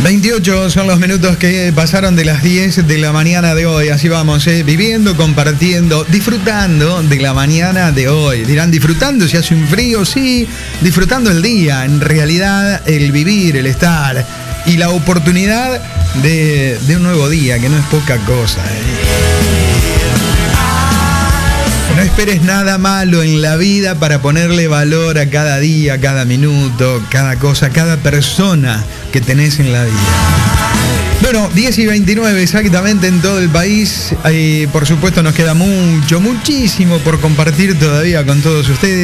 28 son los minutos que pasaron de las 10 de la mañana de hoy. Así vamos, viviendo, compartiendo, disfrutando de la mañana de hoy. Dirán, disfrutando si hace un frío, sí, disfrutando el día. En realidad, el vivir, el estar y la oportunidad de un nuevo día, que no es poca cosa. No esperes nada malo en la vida para ponerle valor a cada día, cada minuto, cada cosa, cada persona que tenés en la vida. Bueno, 10:29 exactamente en todo el país. Por supuesto nos queda muchísimo por compartir todavía con todos ustedes.